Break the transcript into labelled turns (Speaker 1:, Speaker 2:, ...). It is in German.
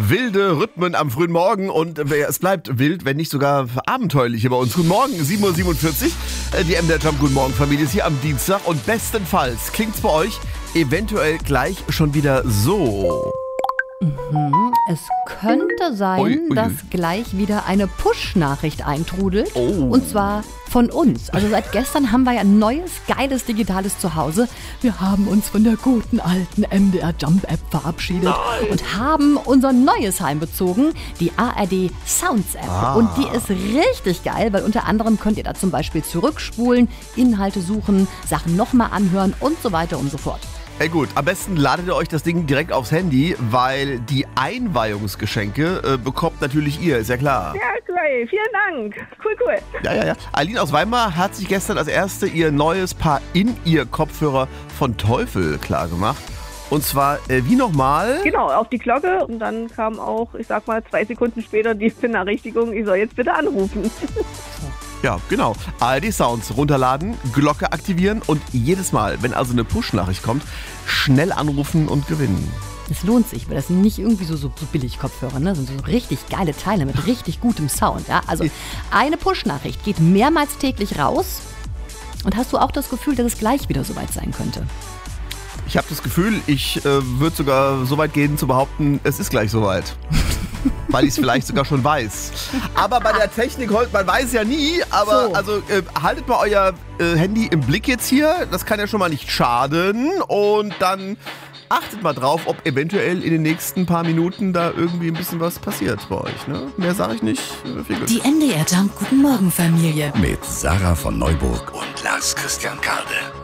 Speaker 1: Wilde Rhythmen am frühen Morgen und es bleibt wild, wenn nicht sogar abenteuerlich hier bei uns. Guten Morgen, 7.47 Uhr. Die MDR Jump Guten Morgen Familie ist hier am Dienstag und bestenfalls klingt's bei euch eventuell gleich schon wieder so.
Speaker 2: Es könnte sein, dass gleich wieder eine Push-Nachricht eintrudelt.
Speaker 1: Oh.
Speaker 2: Und zwar von uns. Also seit gestern haben wir ja ein neues, geiles digitales Zuhause. Wir haben uns von der guten alten MDR Jump App verabschiedet und haben unser neues Heim bezogen, die ARD Sounds App. Und die ist richtig geil, weil unter anderem könnt ihr da zum Beispiel zurückspulen, Inhalte suchen, Sachen nochmal anhören und so weiter und so fort.
Speaker 1: Ey gut, am besten ladet ihr euch das Ding direkt aufs Handy, weil die Einweihungsgeschenke bekommt natürlich ihr, ist ja klar.
Speaker 3: Ja, cool. Vielen Dank. Cool.
Speaker 1: Ja. Aline aus Weimar hat sich gestern als erste ihr neues Paar In-Ear-Kopfhörer von Teufel klargemacht. Und zwar, wie nochmal?
Speaker 3: Genau, auf die Glocke und dann kam auch, ich sag mal, 2 Sekunden später die Benachrichtigung, ich soll jetzt bitte anrufen.
Speaker 1: Ja, genau. ARD Sounds runterladen, Glocke aktivieren und jedes Mal, wenn also eine Push-Nachricht kommt, schnell anrufen und gewinnen.
Speaker 2: Das lohnt sich, weil das sind nicht irgendwie so billig Kopfhörer, ne? Das sind so richtig geile Teile mit richtig gutem Sound. Ja? Also eine Push-Nachricht geht mehrmals täglich raus. Und hast du auch das Gefühl, dass es gleich wieder soweit sein könnte?
Speaker 1: Ich habe das Gefühl, ich würde sogar so weit gehen zu behaupten, es ist gleich soweit. Weil ich es vielleicht sogar schon weiß. Aber bei der Technik, man weiß ja nie, aber also haltet mal euer Handy im Blick jetzt hier, das kann ja schon mal nicht schaden und dann achtet mal drauf, ob eventuell in den nächsten paar Minuten da irgendwie ein bisschen was passiert bei euch. Ne? Mehr sage ich nicht. Viel Glück.
Speaker 4: Die MDR Jump Guten Morgen Familie.
Speaker 5: Mit Sarah von Neuburg und Lars Christian Karde.